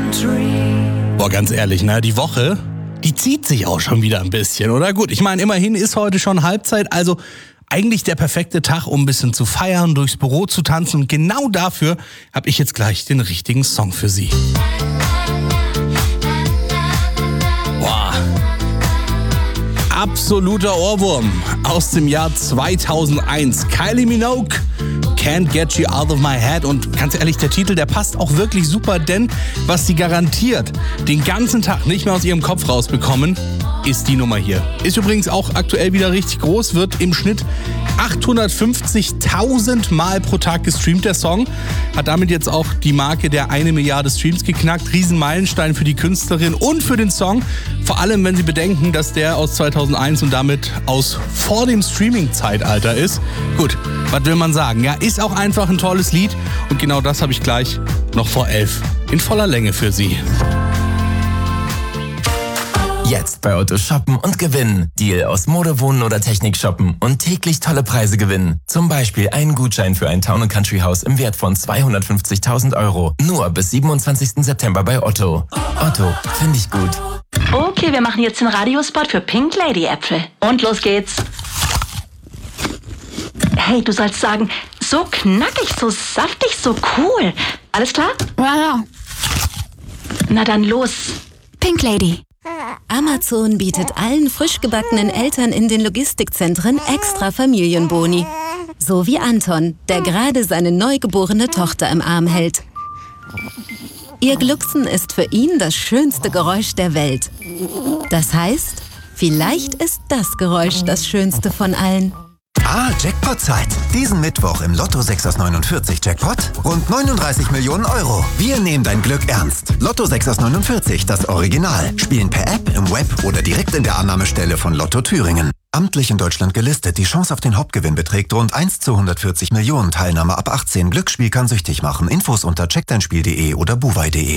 Boah, ganz ehrlich, ne, die Woche, die zieht sich auch schon wieder ein bisschen, oder? Gut, ich meine, immerhin ist heute schon Halbzeit, also eigentlich der perfekte Tag, um ein bisschen zu feiern, durchs Büro zu tanzen. Und genau dafür habe ich jetzt gleich den richtigen Song für Sie. Boah. Absoluter Ohrwurm aus dem Jahr 2001. Kylie Minogue, Can't Get You Out of My Head. Und ganz ehrlich, der Titel, der passt auch wirklich super, denn was sie garantiert den ganzen Tag nicht mehr aus ihrem Kopf rausbekommen, ist die Nummer hier. Ist übrigens auch aktuell wieder richtig groß, wird im Schnitt 850.000 Mal pro Tag gestreamt, der Song. Hat damit jetzt auch die Marke der 1 Milliarde Streams geknackt. Riesenmeilenstein für die Künstlerin und für den Song. Vor allem, wenn Sie bedenken, dass der aus 2001 und damit aus vor dem Streaming-Zeitalter ist. Gut, was will man sagen? Ja, ist auch einfach ein tolles Lied. Und genau das habe ich gleich noch vor 11 in voller Länge für Sie. Jetzt bei Otto shoppen und gewinnen. Deal aus Mode, Wohnen oder Technik shoppen und täglich tolle Preise gewinnen. Zum Beispiel einen Gutschein für ein Town & Country Haus im Wert von 250.000 €. Nur bis 27. September bei Otto. Otto, finde ich gut. Okay, wir machen jetzt den Radiospot für Pink Lady Äpfel. Und los geht's. Hey, du sollst sagen, so knackig, so saftig, so cool. Alles klar? Ja. Na dann los. Pink Lady. Amazon bietet allen frisch gebackenen Eltern in den Logistikzentren extra Familienboni. So wie Anton, der gerade seine neugeborene Tochter im Arm hält. Ihr Glucksen ist für ihn das schönste Geräusch der Welt. Das heißt, vielleicht ist das Geräusch das schönste von allen. Jackpot-Zeit. Diesen Mittwoch im Lotto 6 aus 49 Jackpot rund 39 Millionen €. Wir nehmen dein Glück ernst. Lotto 6 aus 49, das Original. Spielen per App, im Web oder direkt in der Annahmestelle von Lotto Thüringen. Amtlich in Deutschland gelistet. Die Chance auf den Hauptgewinn beträgt rund 1 zu 140 Millionen. Teilnahme ab 18. Glücksspiel kann süchtig machen. Infos unter checkdeinspiel.de oder buwei.de.